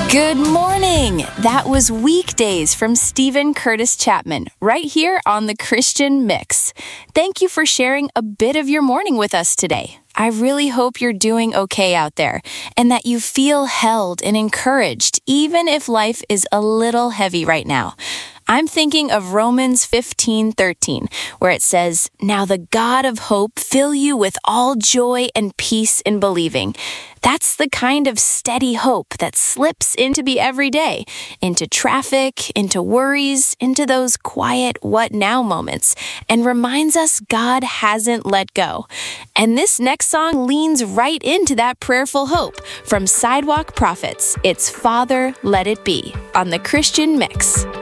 Good morning! That was Weekdays from Stephen Curtis Chapman, right here on the Christian Mix. Thank you for sharing a bit of your morning with us today. I really hope you're doing okay out there and that you feel held and encouraged, even if life is a little heavy right now. I'm thinking of Romans 15:13, where it says, "Now the God of hope fill you with all joy and peace in believing." That's the kind of steady hope that slips into the everyday, into traffic, into worries, into those quiet what now moments, and reminds us God hasn't let go. And this next song leans right into that prayerful hope. From Sidewalk Prophets, it's Father, Let It Be, on the Christian Mix.